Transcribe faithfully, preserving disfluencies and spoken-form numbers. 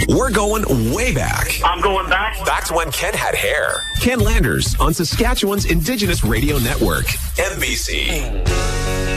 We're going way back. I'm going back. Back to when Ken had hair. Ken Landers on Saskatchewan's Indigenous Radio Network, M B C.